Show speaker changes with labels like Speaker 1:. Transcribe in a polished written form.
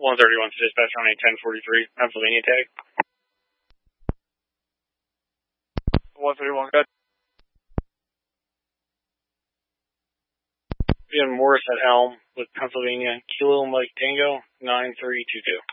Speaker 1: 131 to dispatch on a 1043, Pennsylvania tag. 131, good. We have Morris at Elm with Pennsylvania, Kilo Mike Tango, 9322.